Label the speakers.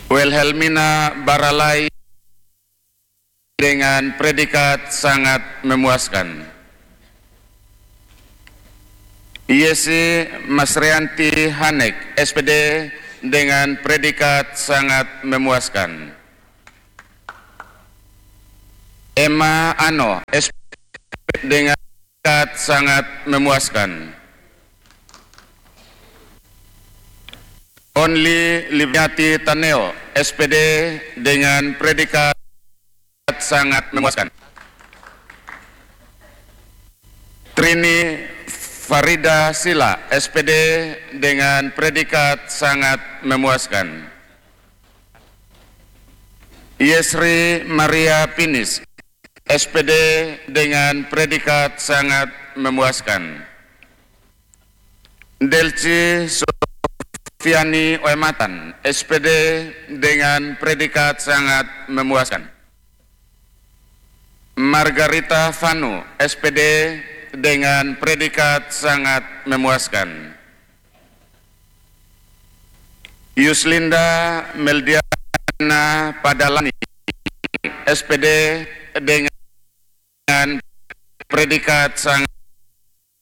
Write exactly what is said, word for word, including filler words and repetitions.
Speaker 1: Wilhelmina Baralai dengan predikat sangat memuaskan. Yesi Masrianti Hanek, S P D, dengan predikat sangat memuaskan. Emma Ano, S P D, dengan predikat sangat memuaskan. Only Liviati Taneo, S P D, dengan predikat sangat memuaskan. Trini Farida Sila, S P D, dengan predikat sangat memuaskan. Yesri Maria Pinis, S P D, dengan predikat sangat memuaskan. Delci Sofiani Oematan, S P D, dengan predikat sangat memuaskan. Margarita Fanu, S P D, dengan predikat sangat memuaskan. Yuslinda Meldiana Padalani, S P D, dengan predikat sangat